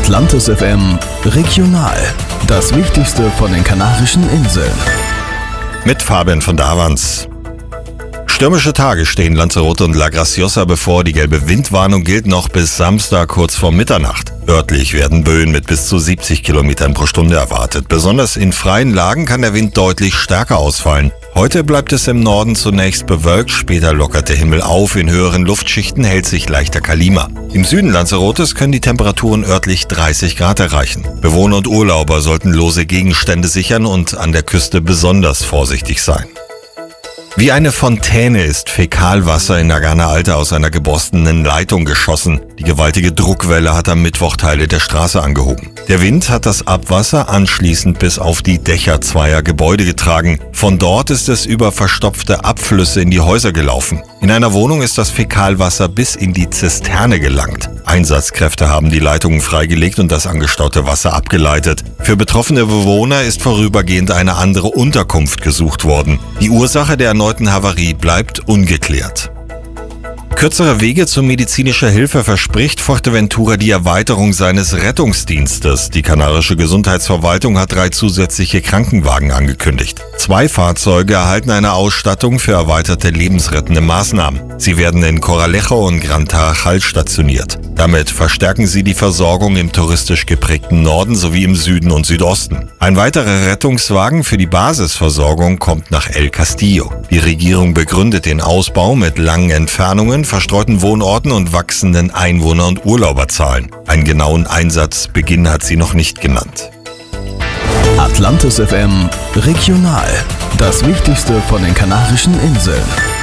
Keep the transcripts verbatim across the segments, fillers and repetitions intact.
Atlantis F M Regional. Das Wichtigste von den Kanarischen Inseln. Mit Fabian von Davans. Stürmische Tage stehen Lanzarote und La Graciosa bevor. Die gelbe Windwarnung gilt noch bis Samstag kurz vor Mitternacht. Örtlich werden Böen mit bis zu siebzig Kilometern pro Stunde erwartet. Besonders in freien Lagen kann der Wind deutlich stärker ausfallen. Heute bleibt es im Norden zunächst bewölkt, später lockert der Himmel auf. In höheren Luftschichten hält sich leichter Kalima. Im Süden Lanzarotes können die Temperaturen örtlich dreißig Grad erreichen. Bewohner und Urlauber sollten lose Gegenstände sichern und an der Küste besonders vorsichtig sein. Wie eine Fontäne ist Fäkalwasser in Nagana Alta aus einer geborstenen Leitung geschossen. Die gewaltige Druckwelle hat am Mittwoch Teile der Straße angehoben. Der Wind hat das Abwasser anschließend bis auf die Dächer zweier Gebäude getragen. Von dort ist es über verstopfte Abflüsse in die Häuser gelaufen. In einer Wohnung ist das Fäkalwasser bis in die Zisterne gelangt. Einsatzkräfte haben die Leitungen freigelegt und das angestaute Wasser abgeleitet. Für betroffene Bewohner ist vorübergehend eine andere Unterkunft gesucht worden. Die Ursache der erneuten Havarie bleibt ungeklärt. Kürzere Wege zu medizinischer Hilfe verspricht Fuerteventura die Erweiterung seines Rettungsdienstes. Die kanarische Gesundheitsverwaltung hat drei zusätzliche Krankenwagen angekündigt. Zwei Fahrzeuge erhalten eine Ausstattung für erweiterte lebensrettende Maßnahmen. Sie werden in Corralejo und Gran Tarajal stationiert. Damit verstärken sie die Versorgung im touristisch geprägten Norden sowie im Süden und Südosten. Ein weiterer Rettungswagen für die Basisversorgung kommt nach El Castillo. Die Regierung begründet den Ausbau mit langen Entfernungen, verstreuten Wohnorten und wachsenden Einwohner- und Urlauberzahlen. Einen genauen Einsatzbeginn hat sie noch nicht genannt. Atlantis F M Regional. Das Wichtigste von den Kanarischen Inseln.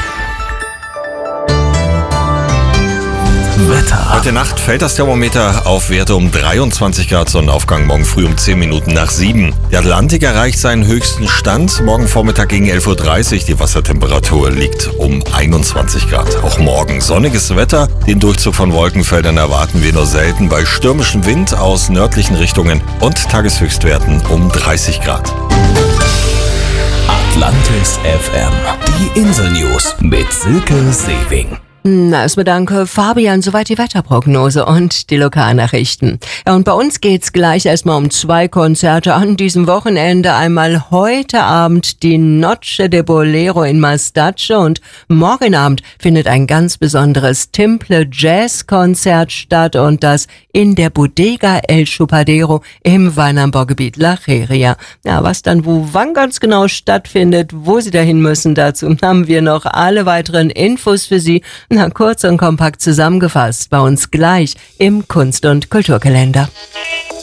Wetter. Heute Nacht fällt das Thermometer auf Werte um dreiundzwanzig Grad, Sonnenaufgang morgen früh um zehn Minuten nach sieben. Der Atlantik erreicht seinen höchsten Stand. Morgen Vormittag gegen elf Uhr dreißig. Die Wassertemperatur liegt um einundzwanzig Grad. Auch morgen sonniges Wetter. Den Durchzug von Wolkenfeldern erwarten wir nur selten bei stürmischem Wind aus nördlichen Richtungen und Tageshöchstwerten um dreißig Grad. Atlantis F M. Die Insel-News mit Silke Sewing. Na, erstmal danke, Fabian, soweit die Wetterprognose und die Lokalnachrichten. Ja, und bei uns geht's gleich erstmal um zwei Konzerte an diesem Wochenende. Einmal heute Abend die Noche de Bolero in Mastache und morgen Abend findet ein ganz besonderes Timple Jazz Konzert statt und das in der Bodega El Chupadero im Weinanbaugebiet La Jeria. Ja, was dann wo wann ganz genau stattfindet, wo Sie dahin müssen, dazu haben wir noch alle weiteren Infos für Sie. Na, kurz und kompakt zusammengefasst bei uns gleich im Kunst- und Kulturkalender.